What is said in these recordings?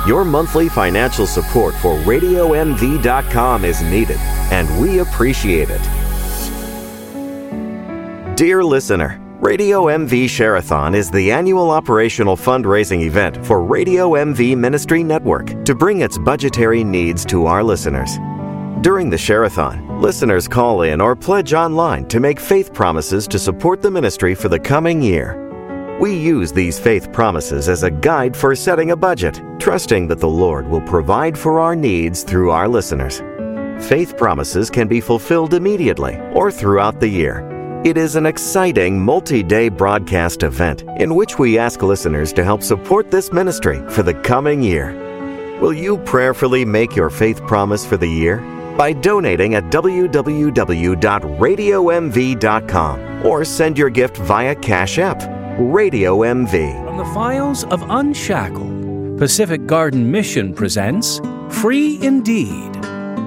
Your monthly financial support for RadioMV.com is needed, and we appreciate it. Dear listener, Radio MV Share-a-thon is the annual operational fundraising event for Radio MV Ministry Network to bring its budgetary needs to our listeners. During the Share-a-thon, listeners call in or pledge online to make faith promises to support the ministry for the coming year. We use these faith promises as a guide for setting a budget, trusting that the Lord will provide for our needs through our listeners. Faith promises can be fulfilled immediately or throughout the year. It is an exciting multi-day broadcast event in which we ask listeners to help support this ministry for the coming year. Will you prayerfully make your faith promise for the year? By donating at www.radiomv.com or send your gift via Cash App. Radio MV. From the files of Unshackled, Pacific Garden Mission presents Free Indeed.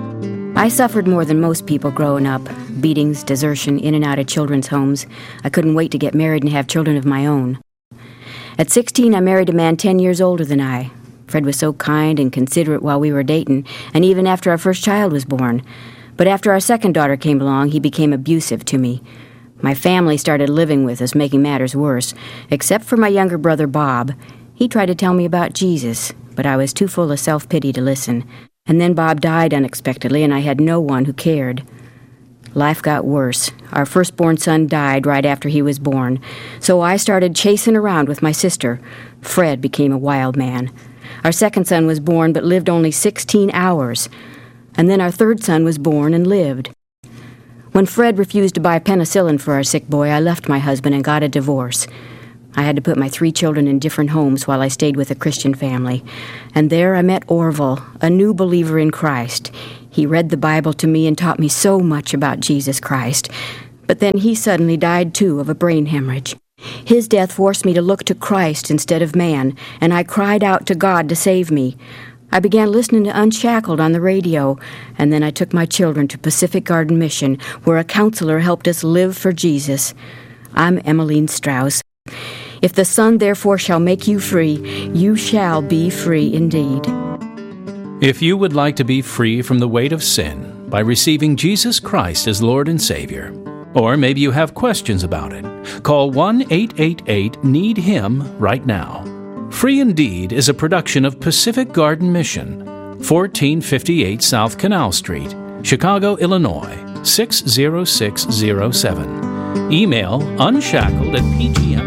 I suffered more than most people growing up. Beatings, desertion, in and out of children's homes. I couldn't wait to get married and have children of my own. At 16, I married a man 10 years older than I. Fred was so kind and considerate while we were dating, and even after our first child was born. But after our second daughter came along, he became abusive to me. My family started living with us, making matters worse, except for my younger brother, Bob. He tried to tell me about Jesus, but I was too full of self-pity to listen. And then Bob died unexpectedly, and I had no one who cared. Life got worse. Our firstborn son died right after he was born, so I started chasing around with my sister. Fred became a wild man. Our second son was born but lived only 16 hours. And then our third son was born and lived. When Fred refused to buy penicillin for our sick boy, I left my husband and got a divorce. I had to put my 3 children in different homes while I stayed with a Christian family. And there I met Orville, a new believer in Christ. He read the Bible to me and taught me so much about Jesus Christ. But then he suddenly died too of a brain hemorrhage. His death forced me to look to Christ instead of man, and I cried out to God to save me. I began listening to Unshackled on the radio, and then I took my children to Pacific Garden Mission, where a counselor helped us live for Jesus. I'm Emmeline Strauss. If the Son therefore shall make you free, you shall be free indeed. If you would like to be free from the weight of sin by receiving Jesus Christ as Lord and Savior, or maybe you have questions about it, call 1-888-NEED-HIM right now. Free Indeed is a production of Pacific Garden Mission, 1458 South Canal Street, Chicago, Illinois, 60607. Email unshackled@pgm.